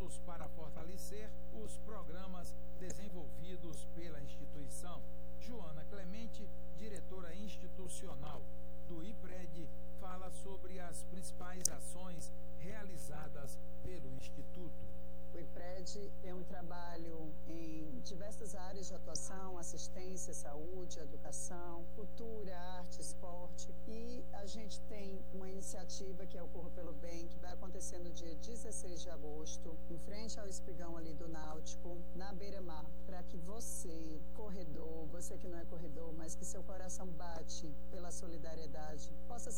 esforços para fortalecer os programas desenvolvidos pela instituição. Joana Clemente, diretora institucional do IPRED, fala sobre as principais ações realizadas pelo Instituto. O IPRED tem um trabalho em diversas áreas de atuação: assistência, saúde, educação, cultura, arte, esporte. E a gente tem uma iniciativa que é o Corra pelo Bem, que vai acontecer no dia 16 de agosto, em frente ao espigão ali do Náutico, na beira-mar, para que você, corredor, você que não é corredor, mas que seu coração bate pela solidariedade, possa